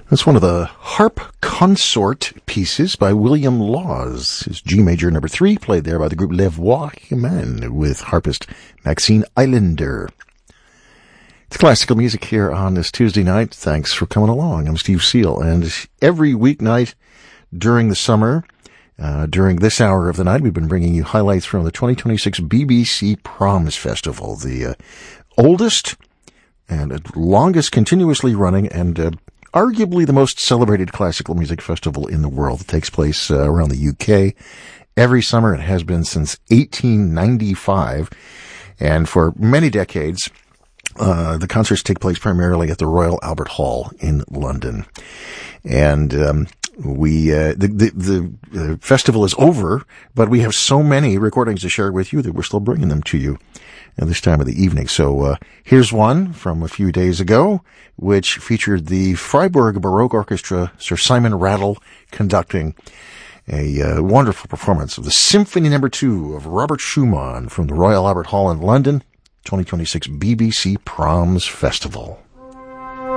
That's one of the harp consort pieces by William Laws. His G major number 3, played there by the group Les Voix Humaines with harpist Maxine Eilander. It's classical music here on this Tuesday night. Thanks for coming along. I'm Steve Seal, and every weeknight during the summer, during this hour of the night, we've been bringing you highlights from the 2026 BBC Proms Festival, the oldest and longest continuously running and arguably the most celebrated classical music festival in the world. It takes place around the UK every summer. It has been since 1895, and for many decades, the concerts take place primarily at the Royal Albert Hall in London. And the festival is over, but we have so many recordings to share with you that we're still bringing them to you at this time of the evening. So here's one from a few days ago, which featured the Freiburg Baroque Orchestra, Sir Simon Rattle, conducting a wonderful performance of the Symphony No. 2 of Robert Schumann from the Royal Albert Hall in London, 2026 BBC Proms Festival.